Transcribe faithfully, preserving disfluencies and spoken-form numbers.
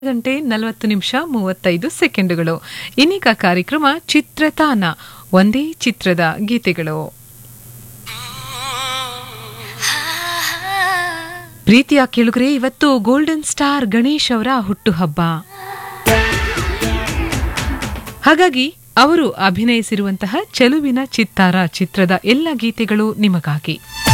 ಗಂಟೆ ನಲವತ್ತು ನಿಮಿಷ ಮೂವತ್ತೈದು ಸೆಕೆಂಡುಗಳು. ಇನ್ನೀಗ ಕಾರ್ಯಕ್ರಮ ಚಿತ್ರತಾನ, ಒಂದೇ ಚಿತ್ರದ ಗೀತೆಗಳು. ಪ್ರೀತಿಯ ಕೇಳುಗರೆ, ಇವತ್ತು ಗೋಲ್ಡನ್ ಸ್ಟಾರ್ ಗಣೇಶ್ ಅವರ ಹುಟ್ಟುಹಬ್ಬ. ಹಾಗಾಗಿ ಅವರು ಅಭಿನಯಿಸಿರುವಂತಹ ಚೆಲುವಿನ ಚಿತ್ತಾರ ಚಿತ್ರದ ಎಲ್ಲ ಗೀತೆಗಳು ನಿಮಗಾಗಿ.